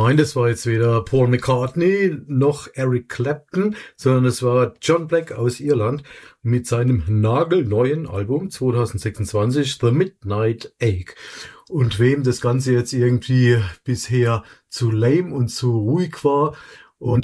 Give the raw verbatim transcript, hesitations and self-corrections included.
Nein, das war jetzt weder Paul McCartney noch Eric Clapton, sondern es war John Black aus Irland mit seinem nagelneuen Album zwanzig sechsundzwanzig, The Midnight Ache. Und wem das Ganze jetzt irgendwie bisher zu lame und zu ruhig war,